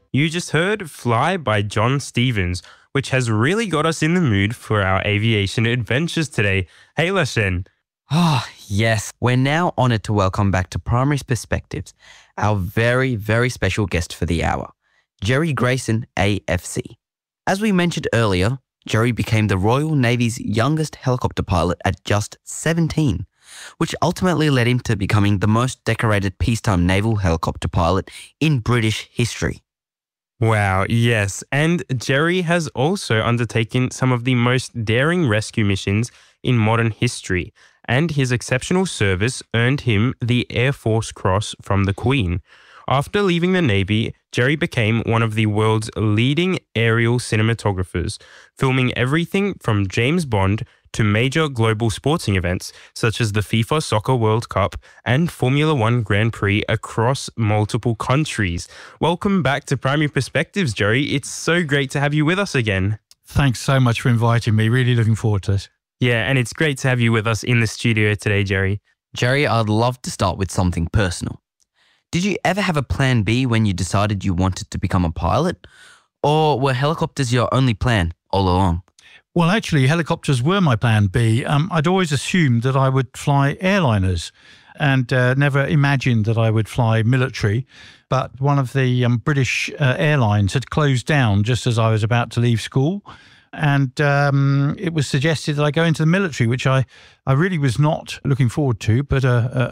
You just heard Fly by John Stevens, which has really got us in the mood for our aviation adventures today. Hey, Lashen. Oh, yes. We're now honoured to welcome back to Primary Perspectives our very, very special guest for the hour, Jerry Grayson, AFC. As we mentioned earlier, Jerry became the Royal Navy's youngest helicopter pilot at just 17, which ultimately led him to becoming the most decorated peacetime naval helicopter pilot in British history. Wow, yes. And Jerry has also undertaken some of the most daring rescue missions in modern history, and his exceptional service earned him the Air Force Cross from the Queen. After leaving the Navy, Jerry became one of the world's leading aerial cinematographers, filming everything from James Bond to major global sporting events such as the FIFA Soccer World Cup and Formula One Grand Prix across multiple countries. Welcome back to Primary Perspectives, Jerry. It's so great to have you with us again. Thanks so much for inviting me. Really looking forward to it. Yeah, and it's great to have you with us in the studio today, Jerry. Jerry, I'd love to start with something personal. Did you ever have a plan B when you decided you wanted to become a pilot? Or were helicopters your only plan all along? Well, actually, helicopters were my plan B. I'd always assumed that I would fly airliners and never imagined that I would fly military. But one of the British airlines had closed down just as I was about to leave school. And it was suggested that I go into the military, which I really was not looking forward to. But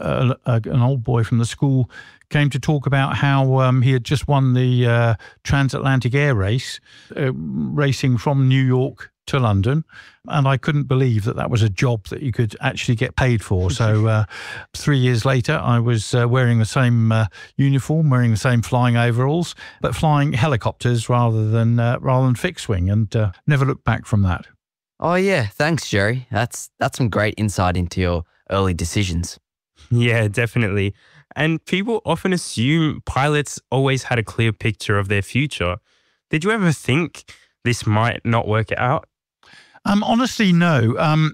an old boy from the school came to talk about how he had just won the transatlantic air race, racing from New York to London, and I couldn't believe that that was a job that you could actually get paid for. So 3 years later, I was wearing the same uniform, wearing the same flying overalls, but flying helicopters rather than fixed wing, and never looked back from that. Oh yeah, thanks, Jerry. That's some great insight into your early decisions. Yeah, definitely. And people often assume pilots always had a clear picture of their future. Did you ever think this might not work out? Honestly, no.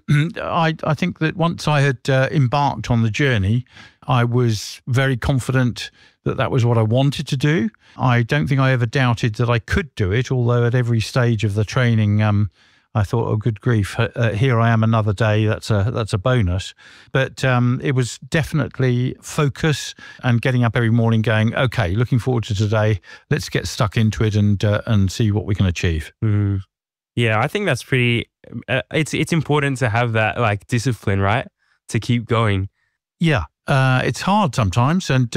I think that once I had embarked on the journey, I was very confident that that was what I wanted to do. I don't think I ever doubted that I could do it, although at every stage of the training, I thought, oh, good grief, here I am another day. That's a bonus. But it was definitely focus and getting up every morning going, okay, looking forward to today. Let's get stuck into it and see what we can achieve. Mm. Yeah, I think that's pretty. It's important to have that like discipline, right? To keep going. Yeah. It's hard sometimes. And,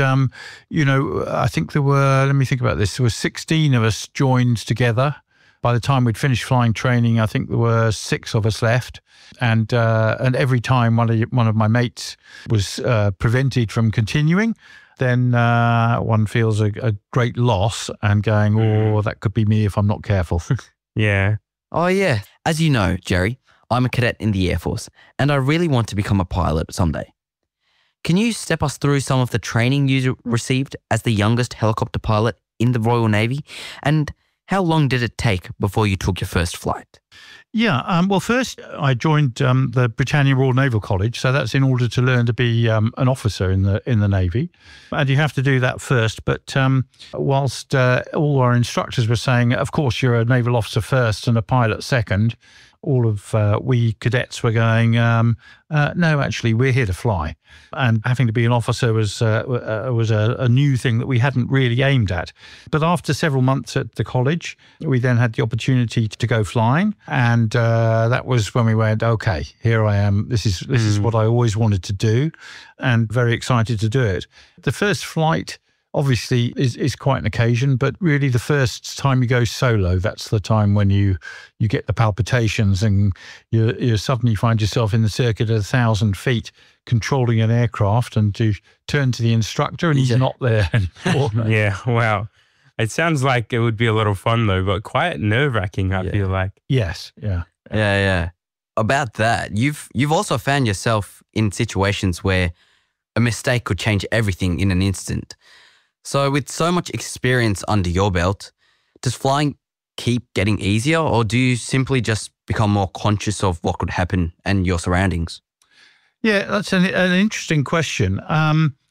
I think there were, let me think about this. There were 16 of us joined together. By the time we'd finished flying training, I think there were 6 of us left. And every time one of my mates was prevented from continuing, then one feels a great loss and going, oh, that could be me if I'm not careful. Yeah. Oh yeah. As you know, Jerry, I'm a cadet in the Air Force and I really want to become a pilot someday. Can you step us through some of the training you received as the youngest helicopter pilot in the Royal Navy? And how long did it take before you took your first flight? Yeah, well, first I joined the Britannia Royal Naval College, so that's in order to learn to be an officer in the Navy, and you have to do that first. But whilst all our instructors were saying, of course, you're a naval officer first and a pilot second, all of we cadets were going, no, actually, we're here to fly. And having to be an officer was a new thing that we hadn't really aimed at. But after several months at the college, we then had the opportunity to go flying. And that was when we went, okay, here I am. This is what I always wanted to do, and very excited to do it. The first flight obviously is quite an occasion, but really the first time you go solo, that's the time when you get the palpitations and you suddenly find yourself in the circuit at 1,000 feet controlling an aircraft, and to turn to the instructor and he's not there anymore. Yeah, wow. It sounds like it would be a lot of fun though, but quite nerve-wracking, I feel like. Yes, yeah. Yeah. About that, you've also found yourself in situations where a mistake could change everything in an instant. So with so much experience under your belt, does flying keep getting easier, or do you simply just become more conscious of what could happen and your surroundings? Yeah, that's an interesting question.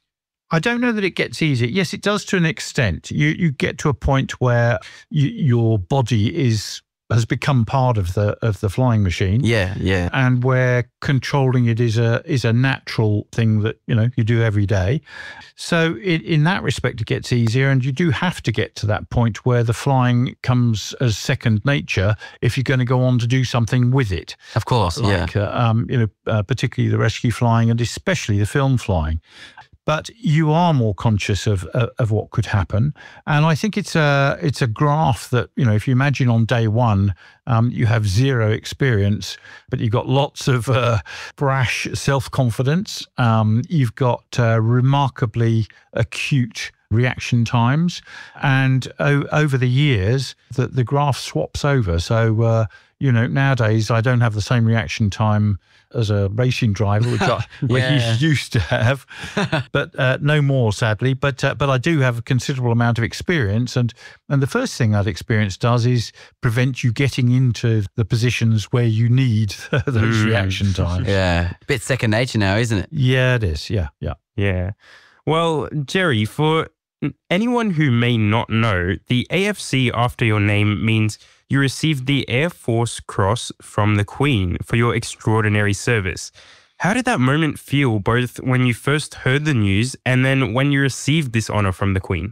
I don't know that it gets easier. Yes, it does to an extent. You get to a point where your body has become part of the flying machine. Yeah. And where controlling it is a natural thing that, you do every day. So in that respect, it gets easier. And you do have to get to that point where the flying comes as second nature if you're going to go on to do something with it. Of course, Like, particularly the rescue flying and especially the film flying. But you are more conscious of what could happen. And I think it's a graph that, if you imagine on day one, you have zero experience, but you've got lots of brash self-confidence. You've got remarkably acute reaction times. And over the years, the graph swaps over. So, nowadays I don't have the same reaction time as a racing driver, which I used to have, but no more, sadly. But I do have a considerable amount of experience, and the first thing that experience does is prevent you getting into the positions where you need those reaction times. Yeah, a bit second nature now, isn't it? Yeah, it is. Yeah. Well, Jerry, for anyone who may not know, the AFC after your name means you received the Air Force Cross from the Queen for your extraordinary service. How did that moment feel, both when you first heard the news and then when you received this honor from the Queen?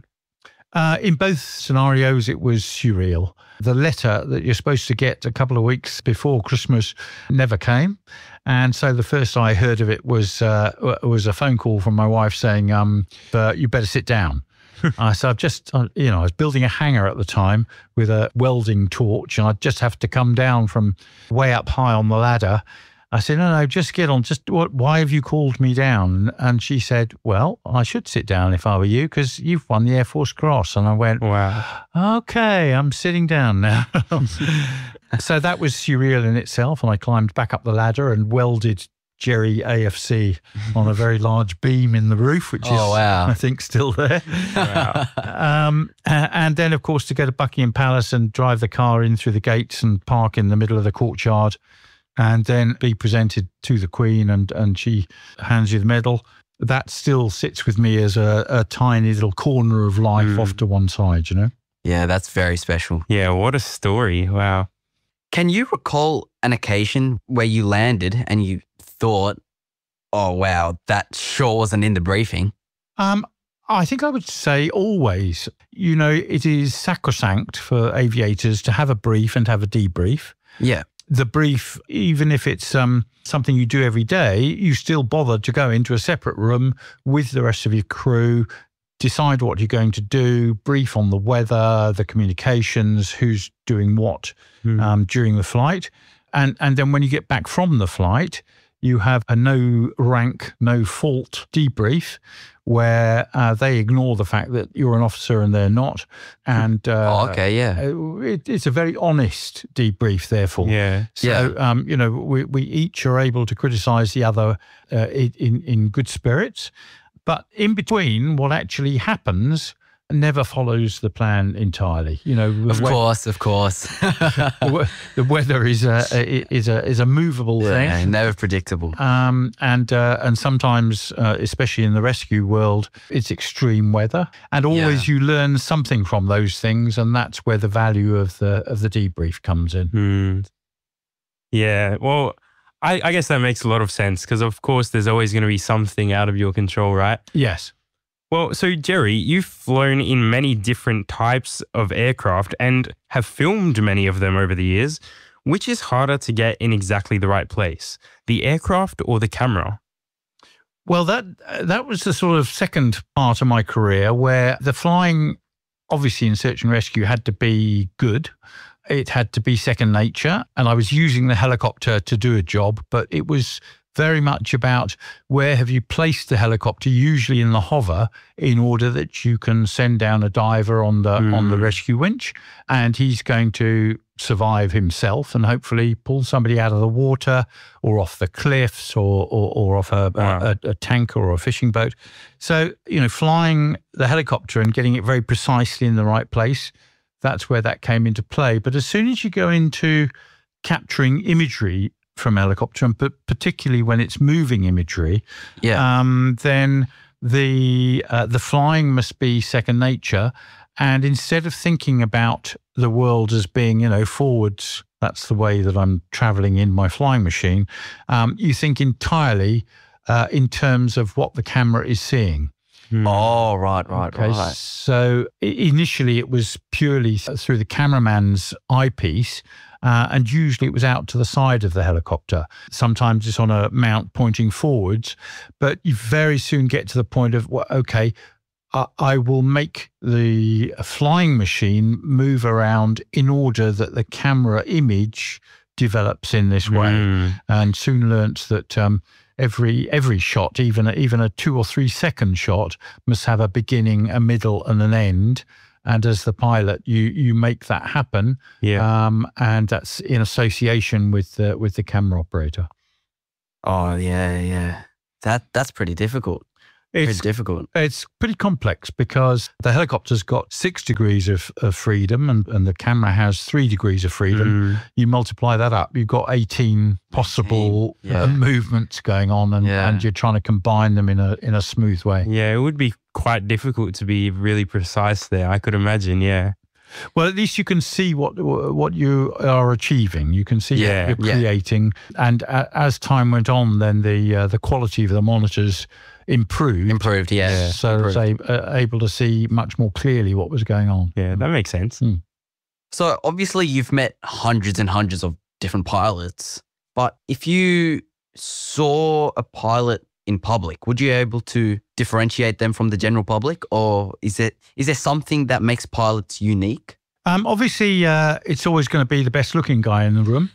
In both scenarios, it was surreal. The letter that you're supposed to get a couple of weeks before Christmas never came. And so the first I heard of it was a phone call from my wife saying, you better sit down. So I've just, I was building a hangar at the time with a welding torch, and I'd just have to come down from way up high on the ladder. I said, no, just get on. Why have you called me down? And she said, well, I should sit down if I were you because you've won the Air Force Cross. And I went, wow, okay, I'm sitting down now. So that was surreal in itself. And I climbed back up the ladder and welded Jerry AFC on a very large beam in the roof, which is, I think, still there. Wow. And then, of course, to go to Buckingham Palace and drive the car in through the gates and park in the middle of the courtyard and then be presented to the Queen and she hands you the medal. That still sits with me as a tiny little corner of life off to one side, Yeah, that's very special. Yeah, what a story. Wow. Can you recall an occasion where you landed and you thought, oh, wow, that sure wasn't in the briefing? I think I would say always. It is sacrosanct for aviators to have a brief and have a debrief. Yeah. The brief, even if it's something you do every day, you still bother to go into a separate room with the rest of your crew, decide what you're going to do, brief on the weather, the communications, who's doing what during the flight. And then when you get back from the flight, you have a no rank, no fault debrief where they ignore the fact that you're an officer and they're not. And it's a very honest debrief, therefore. Yeah. So, we each are able to criticize the other in good spirits. But in between, what actually happens never follows the plan entirely. Of course. The weather is a movable thing, never predictable. And sometimes, especially in the rescue world, it's extreme weather. And always you learn something from those things, and that's where the value of the debrief comes in. Yeah. Well, I guess that makes a lot of sense because, of course, there's always going to be something out of your control, right? Yes. Well, so Jerry, you've flown in many different types of aircraft and have filmed many of them over the years. Which is harder to get in exactly the right place, the aircraft or the camera? Well, that was the sort of second part of my career where the flying, obviously in search and rescue, had to be good. It had to be second nature. And I was using the helicopter to do a job, but it was very much about where have you placed the helicopter, usually in the hover, in order that you can send down a diver on the rescue winch, and he's going to survive himself and hopefully pull somebody out of the water or off the cliffs or off a tanker or a fishing boat. So, flying the helicopter and getting it very precisely in the right place, that's where that came into play. But as soon as you go into capturing imagery from a helicopter, and particularly when it's moving imagery, then the flying must be second nature. And instead of thinking about the world as being, forwards, that's the way that I'm traveling in my flying machine, you think entirely in terms of what the camera is seeing. Oh, right. So initially it was purely through the cameraman's eyepiece, and usually it was out to the side of the helicopter. Sometimes it's on a mount pointing forwards, but you very soon get to the point of, well, okay, I will make the flying machine move around in order that the camera image develops in this way, and soon learnt that every shot, even a 2 or 3 second shot, must have a beginning, a middle, and an end. And as the pilot, you make that happen, and that's in association with the camera operator. Oh yeah. That's pretty difficult. It's difficult. It's pretty complex because the helicopter's got 6 degrees of freedom and the camera has 3 degrees of freedom. You multiply that up, you've got 18 possible movements going on, and you're trying to combine them in a smooth way. Yeah, it would be quite difficult to be really precise there, I could imagine, yeah. Well, at least you can see what you are achieving. You can see what you're creating. And as time went on, then the quality of the monitors improved, yeah. So I was able to see much more clearly what was going on. Yeah, that makes sense. So obviously you've met hundreds and hundreds of different pilots, but if you saw a pilot in public, would you be able to differentiate them from the general public, or is there something that makes pilots unique? Obviously, it's always going to be the best looking guy in the room.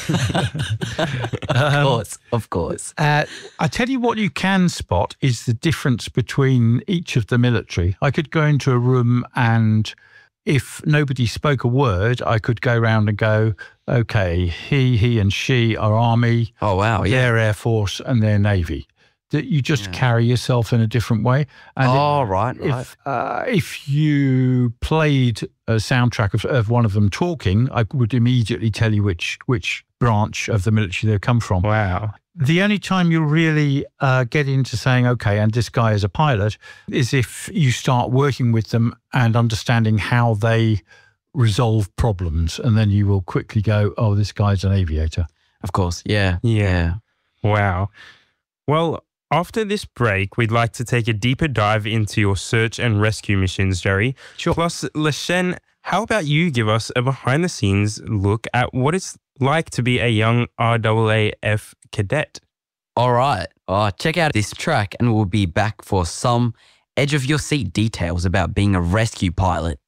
Of course. I tell you what you can spot is the difference between each of the military. I could go into a room and if nobody spoke a word, I could go around and go, okay, he and she are Army. Oh, wow. Yeah. They're Air Force and they're Navy. That you just carry yourself in a different way. And right. If you played a soundtrack of one of them talking, I would immediately tell you which branch of the military they come from. Wow. The only time you really get into saying, okay, and this guy is a pilot, is if you start working with them and understanding how they resolve problems. And then you will quickly go, oh, this guy's an aviator. Of course. Yeah. Wow. Well, after this break, we'd like to take a deeper dive into your search and rescue missions, Jerry. Sure. Plus, Leshen, how about you give us a behind-the-scenes look at what it's like to be a young RAAF cadet? All right. Check out this track and we'll be back for some edge-of-your-seat details about being a rescue pilot.